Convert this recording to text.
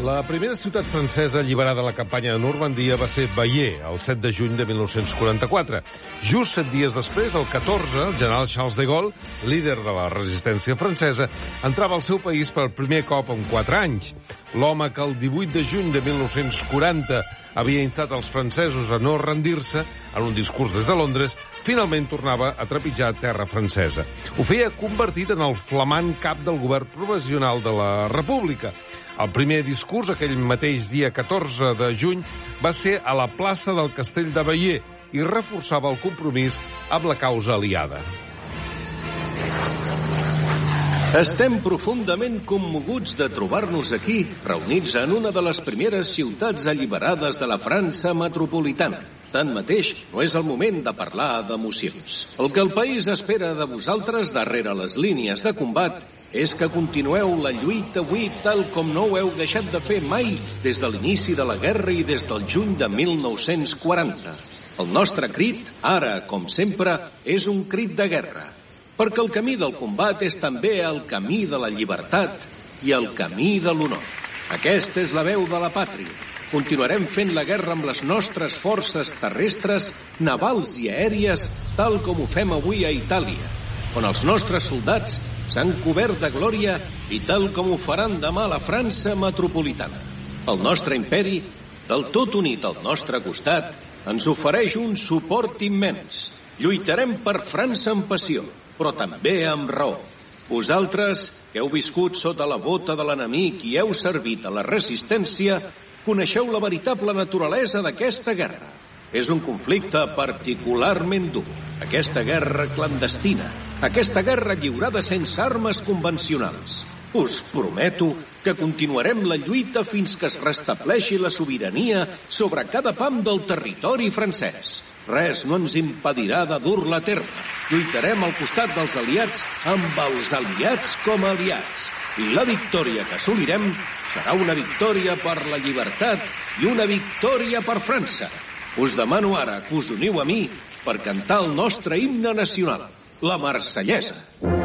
La primera ciutat francesa alliberada a la campanya de Normandia va ser Bayeux, el 7 de juny de 1944. Just 7 dies després, el 14, el general Charles de Gaulle, líder de la resistència francesa, entrava al seu país per primer cop en 4 anys. L'home que el 18 de juny de 1940 havia instat els francesos a no rendir-se, en un discurs des de Londres, finalment tornava a trepitjar terra francesa. Ho feia convertit en el flamant cap del govern provisional de la República. El primer discurs, aquell mateix dia 14 de juny, va ser a la plaça del Castell de Bayeux i reforçava el compromís amb la causa aliada. Estem profundament commoguts de trobar-nos aquí, reunits en una de les primeres ciutats alliberades de la França metropolitana. Tanmateix, no és el moment de parlar d'emocions. El que el país espera de vosaltres darrere les línies de combat és que continueu la lluita avui tal com no ho heu deixat de fer mai des de l'inici de la guerra i des del juny de 1940. El nostre crit, ara com sempre, és un crit de guerra, perquè el camí del combat és també el camí de la llibertat i el camí de l'honor. Aquesta és la veu de la pàtria. Continuarem fent la guerra amb les nostres forces terrestres, navals i aèries, tal com ho fem avui a Itàlia, on els nostres soldats s'han cobert de glòria i tal com ho faran demà a la França metropolitana. El nostre imperi, del tot unit al nostre costat, ens ofereix un suport immens. Lluitarem per França amb passió, però també amb raó. Vosaltres, que heu viscut sota la bota de l'enemic i heu servit a la resistència, coneixeu la veritable naturalesa d'aquesta guerra. És un conflicte particularment dur. Aquesta guerra clandestina, aquesta guerra lliurada sense armes convencionals. Us prometo que continuarem la lluita fins que es restableixi la sobirania sobre cada pam del territori francès. Res no ens impedirà de dur-la a terme. Lluitarem al costat dels aliats amb els aliats com a aliats. I la victòria que assolirem serà una victòria per la llibertat i una victòria per França. Us demano ara que us uniu a mi per cantar el nostre himne nacional, la Marsellesa.